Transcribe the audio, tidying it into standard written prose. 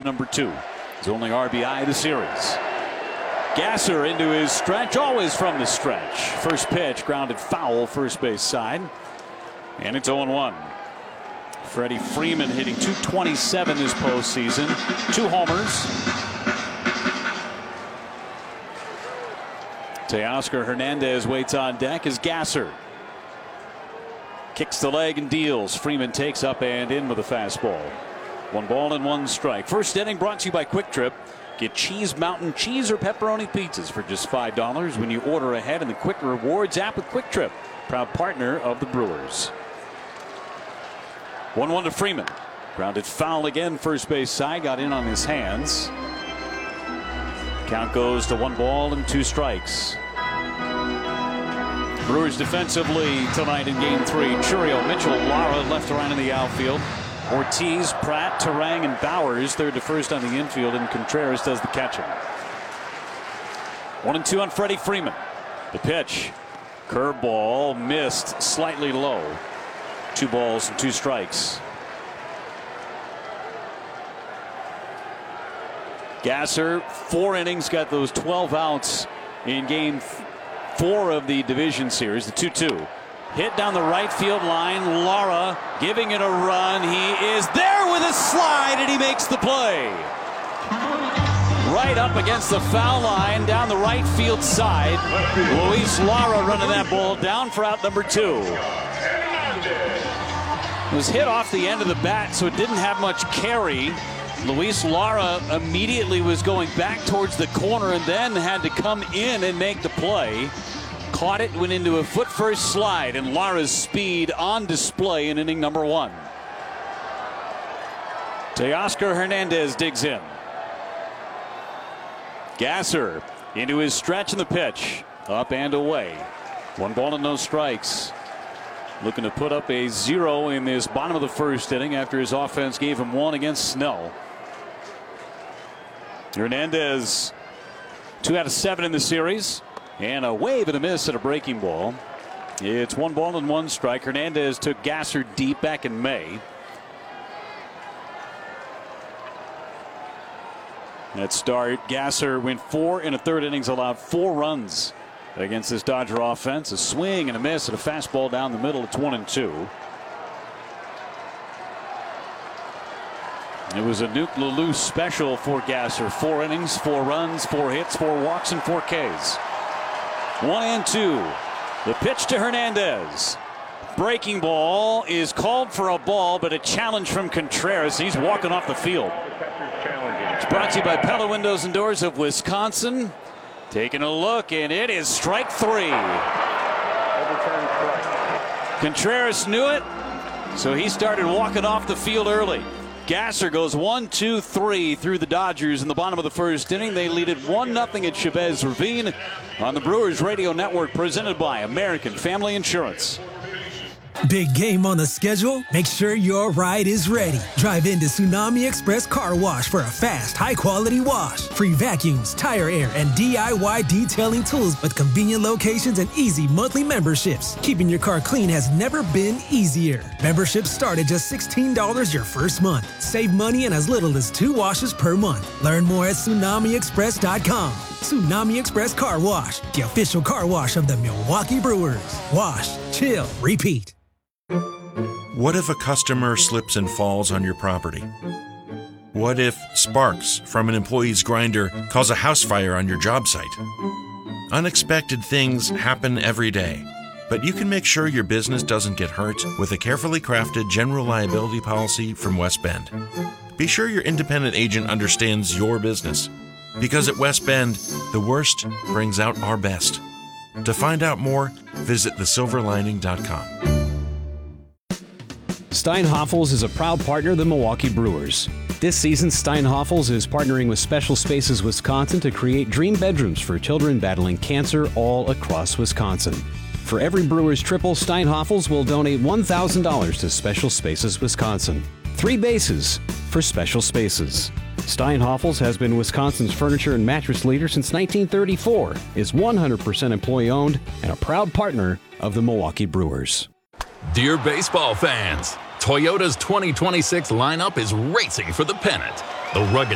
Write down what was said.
number 2. His only RBI of the series. Gasser into his stretch, always from the stretch. First pitch grounded foul, first base side. And it's 0-1. Freddie Freeman hitting .227 this postseason. 2 homers. Teoscar Hernandez waits on deck as Gasser kicks the leg and deals. Freeman takes up and in with a fastball. 1 ball and 1 strike. First inning brought to you by Quick Trip. Get Cheese Mountain cheese or pepperoni pizzas for just $5 when you order ahead in the Quick Rewards app with Quick Trip, proud partner of the Brewers. 1-1 to Freeman. Grounded foul again, first base side, got in on his hands. Count goes to 1 ball and 2 strikes. Brewers defensively tonight in Game 3. Churio, Mitchell, Lara left around in the outfield. Ortiz, Pratt, Turang, and Bowers third to first on the infield, and Contreras does the catching. 1-2 on Freddie Freeman. The pitch. Curveball missed slightly low. 2 balls and 2 strikes. Gasser, 4 innings, got those 12 outs in Game 4 of the division series, the 2-2. Hit down the right field line. Lara giving it a run. He is there with a slide, and he makes the play. Right up against the foul line down the right field side. Luis Lara running that ball down for out number 2. It was hit off the end of the bat, so it didn't have much carry. Luis Lara immediately was going back towards the corner and then had to come in and make the play. Caught it, went into a foot-first slide, and Lara's speed on display in inning number 1. Teoscar Hernandez digs in. Gasser into his stretch in the pitch. Up and away. 1 ball and no strikes. Looking to put up a 0 in this bottom of the first inning after his offense gave him 1 against Snell. Hernandez 2 out of 7 in the series. And a wave and a miss at a breaking ball. It's 1 ball and 1 strike. Hernandez took Gasser deep back in May. That start, Gasser went 4 1/3 innings, allowed 4 runs against this Dodger offense. A swing and a miss and a fastball down the middle. It's 1-2. It was a Nuke LaLue special for Gasser. 4 innings, 4 runs, 4 hits, 4 walks, and 4 Ks. 1-2. The pitch to Hernandez. Breaking ball is called for a ball, but a challenge from Contreras. He's walking off the field. It's brought to you by Pella Windows and Doors of Wisconsin. Taking a look, and it is strike 3. Contreras knew it, so he started walking off the field early. Gasser goes 1-2-3 through the Dodgers in the bottom of the first inning. They lead it 1-0 at Chavez Ravine on the Brewers Radio Network, presented by American Family Insurance. Big game on the schedule? Make sure your ride is ready. Drive into Tsunami Express Car Wash for a fast, high-quality wash. Free vacuums, tire air, and DIY detailing tools with convenient locations and easy monthly memberships. Keeping your car clean has never been easier. Memberships start at just $16 your first month. Save money in as little as 2 washes per month. Learn more at TsunamiExpress.com. Tsunami Express Car Wash, the official car wash of the Milwaukee Brewers. Wash, chill, repeat. What if a customer slips and falls on your property? What if sparks from an employee's grinder cause a house fire on your job site? Unexpected things happen every day, but you can make sure your business doesn't get hurt with a carefully crafted general liability policy from West Bend. Be sure your independent agent understands your business, because at West Bend, the worst brings out our best. To find out more, visit thesilverlining.com. Steinhoffels is a proud partner of the Milwaukee Brewers. This season, Steinhoffels is partnering with Special Spaces Wisconsin to create dream bedrooms for children battling cancer all across Wisconsin. For every Brewers triple, Steinhoffels will donate $1,000 to Special Spaces Wisconsin. 3 bases for Special Spaces. Steinhoffels has been Wisconsin's furniture and mattress leader since 1934, is 100% employee-owned, and a proud partner of the Milwaukee Brewers. Dear baseball fans, Toyota's 2026 lineup is racing for the pennant. The rugged